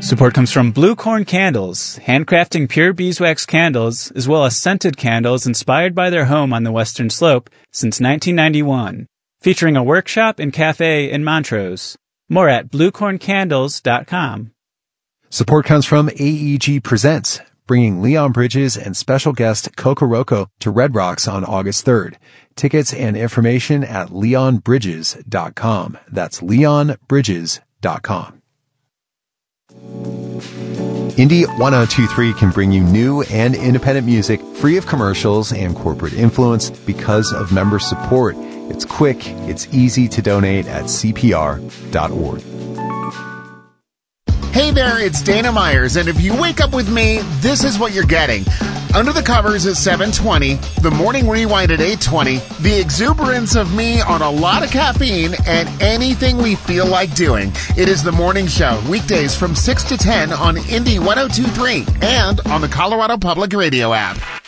Support comes from Blue Corn Candles, handcrafting pure beeswax candles, as well as scented candles inspired by their home on the Western Slope since 1991, featuring a workshop and cafe in Montrose. More at bluecorncandles.com. Support comes from AEG Presents, bringing Leon Bridges and special guest Coco Roco to Red Rocks on August 3rd. Tickets and information at leonbridges.com. That's leonbridges.com. Indie 1023 can bring you new and independent music free of commercials and corporate influence because of member support. It's quick, it's easy to donate at cpr.org. Hey there, it's Dana Myers, and if you wake up with me, this is what you're getting. Under the Covers at 7:20, the Morning Rewind at 8:20, the exuberance of me on a lot of caffeine, and anything we feel like doing. It is the morning show, weekdays from 6 to 10 on Indie 1023 and on the Colorado Public Radio app.